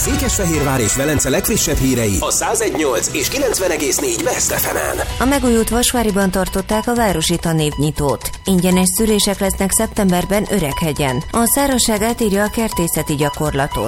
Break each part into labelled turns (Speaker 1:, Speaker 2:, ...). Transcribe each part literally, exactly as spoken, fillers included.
Speaker 1: Székesfehérvár és Velence legfrissebb hírei a száz egy nyolc és kilencven egész négy Best ef emen.
Speaker 2: A megújult Vasváriban tartották a városi tanévnyitót. Ingyenes szűrések lesznek szeptemberben Öreghegyen. A szárazság átírja a kertészeti gyakorlatot.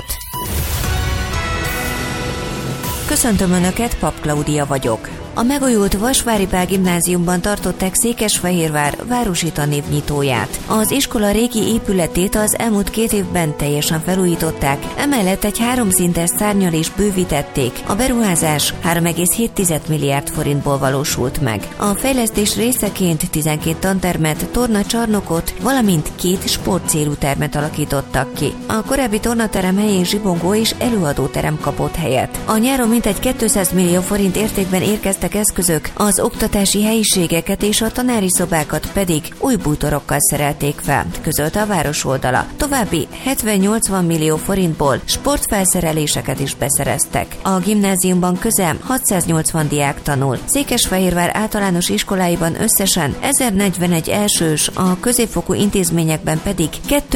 Speaker 2: Köszöntöm Önöket, Pap Klaudia vagyok. A megújult Vasvári Pál Gimnáziumban tartották Székesfehérvár városi tanévnyitóját. Az iskola régi épületét az elmúlt két évben teljesen felújították, emellett egy háromszintes szárnnyal is bővítették. A beruházás három egész hét milliárd forintból valósult meg. A fejlesztés részeként tizenkét tantermet, tornacsarnokot, valamint két sportcélú termet alakítottak ki. A korábbi tornaterem helyén zsibongó és előadóterem kapott helyet. A nyáron mintegy kétszáz millió forint értékben érkeztek eszközök, az oktatási helyiségeket és a tanári szobákat pedig új bútorokkal szerelték fel, közölte a város oldala. További hetven-nyolcvan millió forintból sportfelszereléseket is beszereztek. A gimnáziumban közel hatszáznyolcvan diák tanul. Székesfehérvár általános iskoláiban összesen ezernegyvenegy elsős, a középfokú intézményekben pedig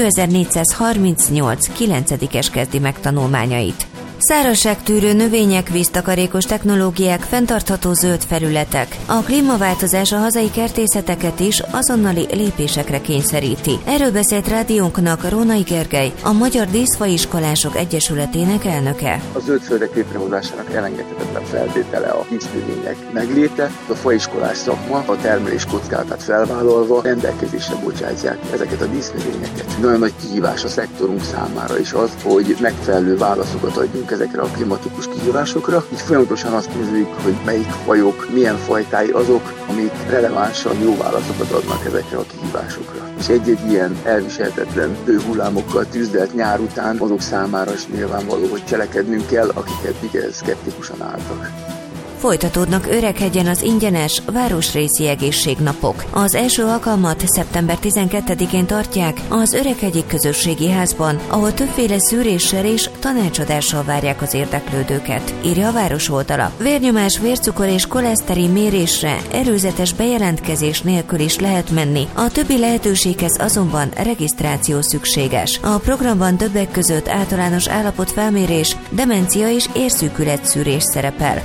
Speaker 2: kétezer-négyszázharmincnyolc kilencedikes kezdi meg tanulmányait. Szárazságtűrő növények, víztakarékos technológiák, fenntartható zöld felületek. A klímaváltozás a hazai kertészeteket is azonnali lépésekre kényszeríti. Erről beszélt rádiónknak Rónai Gergely, a Magyar Díszfaiskolások Egyesületének elnöke.
Speaker 3: A zöldföldek létrehozásának elengedhetetlen feltétele a dísznövények megléte. A faiskolás szakma a termelés kockázatát felvállalva rendelkezésre bocsátják ezeket a dísznövényeket. Nagyon nagy kihívás a szektorunk számára is az, hogy megfelelő válaszokat adjunk ezekre a klimatikus kihívásokra. Így folyamatosan azt nézzük, hogy melyik fajok, milyen fajtái azok, amik relevánsan jó válaszokat adnak ezekre a kihívásokra. És egy-egy ilyen elviselhetetlen hőhullámokkal tűzdelt nyár után azok számára is nyilvánvaló, hogy cselekednünk kell, akik eddig szkeptikusan álltak.
Speaker 2: Folytatódnak Öreghegyen az ingyenes városrészi egészségnapok. Az első alkalmat szeptember tizenkettedikén tartják az Öreghegyi Közösségi Házban, ahol többféle szűréssel és tanácsadással várják az érdeklődőket, írja a város oldala. Vérnyomás, vércukor és koleszterin mérésre előzetes bejelentkezés nélkül is lehet menni. A többi lehetőséghez azonban regisztráció szükséges. A programban többek között általános állapotfelmérés, demencia és érszűkületszűrés szerepel.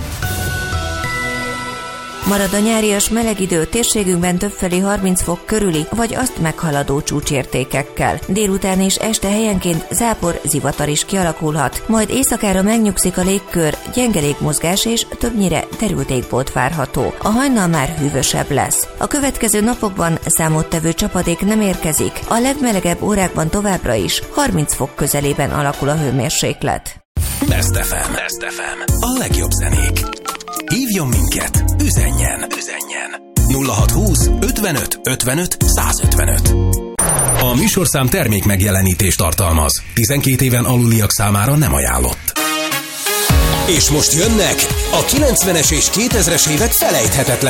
Speaker 2: Marad a nyárias meleg idő, térségünkben többfelé harminc fok körüli, vagy azt meghaladó csúcsértékekkel. Délután és este helyenként zápor, zivatar is kialakulhat, majd éjszakára megnyugszik a légkör, gyenge légmozgás és többnyire derült égbolt várható. A hajnal már hűvösebb lesz. A következő napokban számottevő csapadék nem érkezik, a legmelegebb órákban továbbra is harminc fok közelében alakul a hőmérséklet.
Speaker 1: Best ef em. Best ef em. A legjobb zenék. Hívjon minket, üzenjen, üzenjen. nulla hatszázhúsz ötvenöt ötvenöt százötvenöt. A műsorszám termék megjelenítést tartalmaz. tizenkét éven aluliak számára nem ajánlott. És most jönnek a kilencvenes és kétezres évek felejthetetlen